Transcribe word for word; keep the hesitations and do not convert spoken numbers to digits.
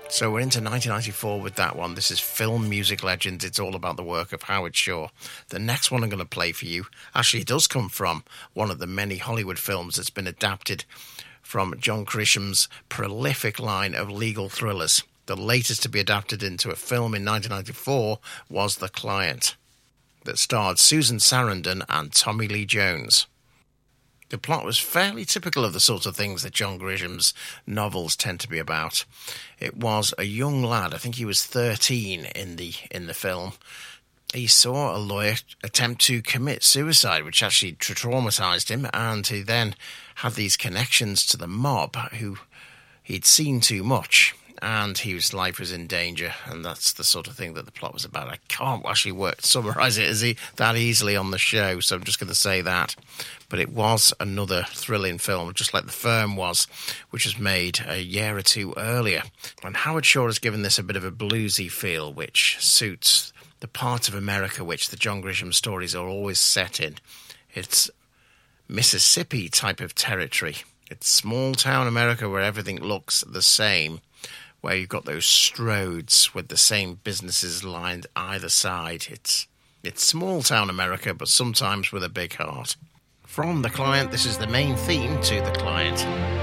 So we're into nineteen ninety-four with that one. This is Film Music Legends. It's all about the work of Howard Shore. The next one I'm going to play for you actually does come from one of the many Hollywood films that's been adapted from John Grisham's prolific line of legal thrillers. The latest to be adapted into a film in nineteen ninety-four was The Client, that starred Susan Sarandon and Tommy Lee Jones. The plot was fairly typical of the sort of things that John Grisham's novels tend to be about. It was a young lad, I think he was thirteen in the in the film. He saw a lawyer attempt to commit suicide, which actually traumatised him, and he then had these connections to the mob who he'd seen too much, and his life was in danger, and that's the sort of thing that the plot was about. I can't actually work summarise it as he, that easily on the show, so I'm just going to say that. But it was another thrilling film, just like The Firm was, which was made a year or two earlier. And Howard Shore has given this a bit of a bluesy feel, which suits the part of America which the John Grisham stories are always set in. It's Mississippi type of territory. It's small-town America where everything looks the same, where you've got those stroads with the same businesses lined either side. It's it's small-town America, but sometimes with a big heart. From The Client, this is the main theme to The Client.